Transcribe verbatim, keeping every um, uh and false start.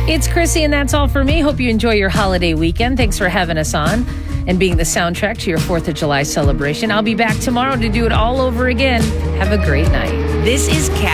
It's Chrissy, and that's all for me. Hope you enjoy your holiday weekend. Thanks for having us on and being the soundtrack to your fourth of July celebration. I'll be back tomorrow to do it all over again. Have a great night. This is Cat.